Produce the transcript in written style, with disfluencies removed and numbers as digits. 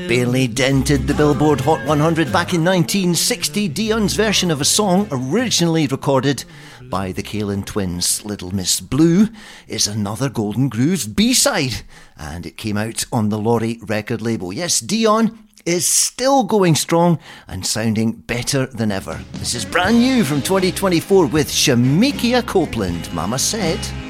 barely dented the Billboard Hot 100 back in 1960, Dion's version of a song originally recorded by the Kalin Twins, Little Miss Blue, is another Golden Grooves B-side, and it came out on the Laurie record label. Yes, Dion is still going strong and sounding better than ever. This is brand new from 2024 with Shamikia Copeland, Mama Said.